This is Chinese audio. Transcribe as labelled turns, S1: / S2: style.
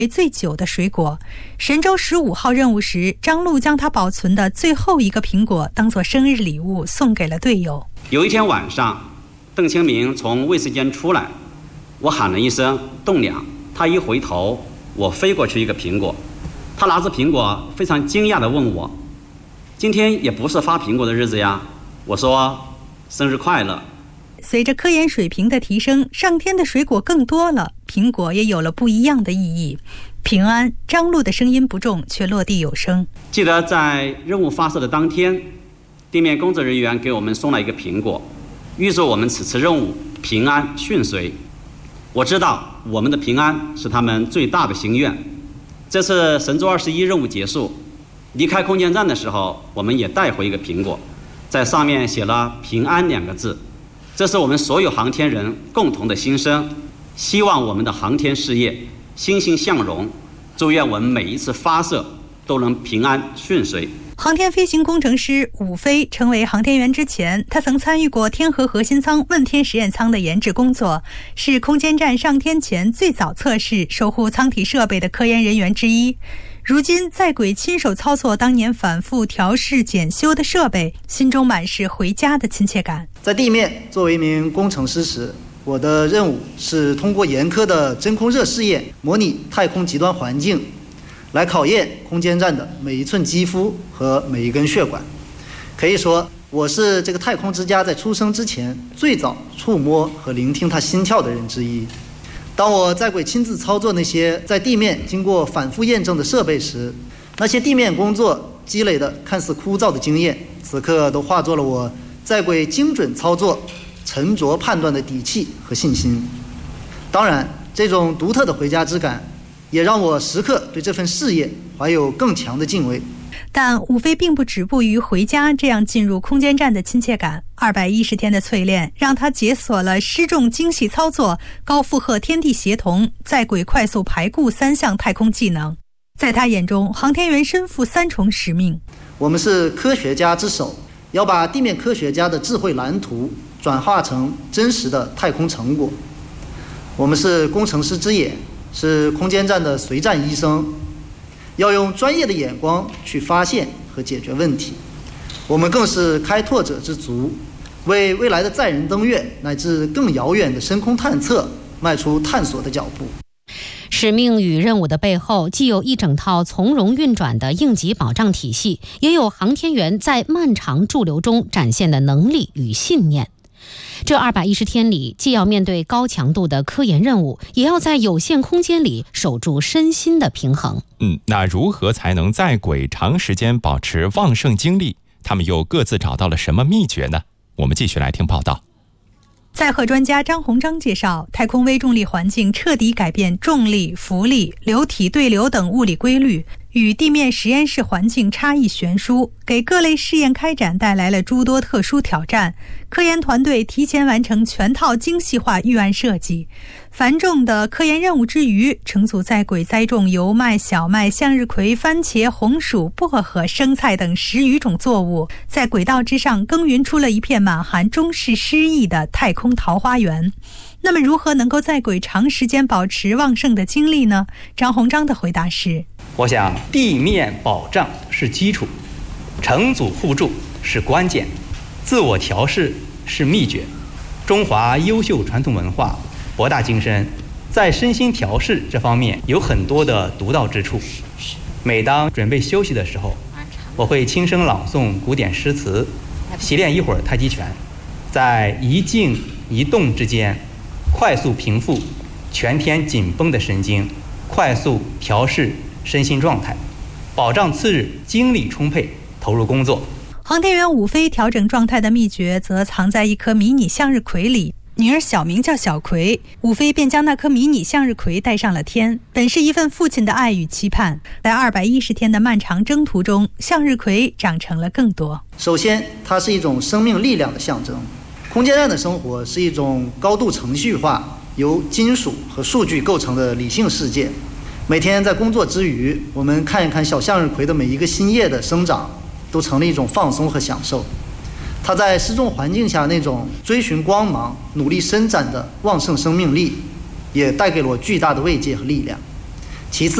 S1: 最久的水果。神舟15号任务时，张璐将他保存的最后一个苹果当作生日礼物送给了队友。
S2: 有一天晚上，邓清明从卫生间出来，我喊了一声栋梁，他一回头，我飞过去一个苹果，他拿着苹果非常惊讶地问我，今天也不是发苹果的日子呀。我说生日快乐。
S1: 随着科研水平的提升，上天的水果更多了，苹果也有了不一样的意义。平安，张璐的声音不重，却落地有声。
S2: 记得在任务发射的当天，地面工作人员给我们送了一个苹果，预祝我们此次任务平安顺遂。我知道我们的平安是他们最大的心愿。这次神舟21任务结束，离开空间站的时候，我们也带回一个苹果，在上面写了平安2个字。这是我们所有航天人共同的心声，希望我们的航天事业欣欣向荣，祝愿我们每一次发射都能平安顺遂。
S1: 航天飞行工程师伍飞成为航天员之前，他曾参与过天河核心舱问天实验舱的研制工作，是空间站上天前最早测试、守护舱体设备的科研人员之一。如今在轨亲手操作当年反复调试检修的设备，心中满是回家的亲切感。
S3: 在地面作为一名工程师时，我的任务是通过严苛的真空热试验模拟太空极端环境，来考验空间站的每一寸肌肤和每一根血管。可以说，我是这个太空之家在出生之前最早触摸和聆听它心跳的人之一。当我在轨亲自操作那些在地面经过反复验证的设备时，那些地面工作积累的看似枯燥的经验，此刻都化作了我在轨精准操作、沉着判断的底气和信心。当然，这种独特的回家之感也让我时刻对这份事业怀有更强的敬畏。
S1: 但伍飞并不止步于回家这样进入空间站的亲切感，210天的淬炼让他解锁了失重精细操作、高负荷天地协同、在轨快速排固3项太空技能。在他眼中，航天员身负3重使命。
S3: 我们是科学家之手，要把地面科学家的智慧蓝图转化成真实的太空成果。我们是工程师之眼，是空间站的随站医生，要用专业的眼光去发现和解决问题。我们更是开拓者之足，为未来的载人登月乃至更遥远的深空探测迈出探索的脚步。
S4: 使命与任务的背后，既有一整套从容运转的应急保障体系，也有航天员在漫长驻留中展现的能力与信念。这210天里，既要面对高强度的科研任务，也要在有限空间里守住身心的平衡。
S5: 那如何才能在轨长时间保持旺盛精力？他们又各自找到了什么秘诀呢？我们继续来听报道。
S1: 载荷专家张鸿章介绍，太空微重力环境彻底改变重力、浮力、流体对流等物理规律，与地面实验室环境差异悬殊，给各类试验开展带来了诸多特殊挑战。科研团队提前完成全套精细化预案设计，繁重的科研任务之余，乘组在轨栽种油麦、小麦、向日葵、番茄、红薯、薄荷、生菜等10余种作物，在轨道之上耕耘出了一片满含中式诗意的太空桃花源。那么如何能够在轨长时间保持旺盛的精力呢？张鸿章的回答是：
S6: 我想地面保障是基础，乘组互助是关键，自我调试是秘诀。中华优秀传统文化博大精深，在身心调试这方面有很多的独到之处。每当准备休息的时候，我会轻声朗诵古典诗词，习练一会儿太极拳，在一静一动之间快速平复全天紧绷的神经，快速调试身心状态，保障次日精力充沛，投入工作。
S1: 航天员伍飞调整状态的秘诀则藏在一颗迷你向日葵里，女儿小名叫小葵，伍飞便将那颗迷你向日葵带上了天，本是一份父亲的爱与期盼。在210天的漫长征途中，向日葵长成了更多。
S3: 首先，它是一种生命力量的象征。空间站的生活是一种高度程序化、由金属和数据构成的理性世界。每天在工作之余，我们看一看小向日葵的每一个新叶的生长，都成了一种放松和享受。它在失重环境下那种追寻光芒、努力伸展的旺盛生命力，也带给了我巨大的慰藉和力量。 其次，